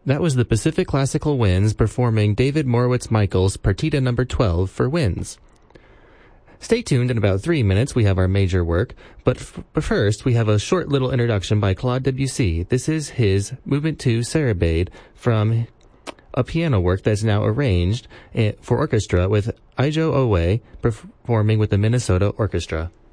That was the Pacific Classical Winds performing David Morowitz-Michaels' Partita No. 12 for winds. Stay tuned. In about 3 minutes we have our major work, but first we have a short little introduction by Claude Debussy. This is his Movement 2 Sarabade from a piano work that's now arranged for orchestra with Ijo Owe performing with the Minnesota Orchestra.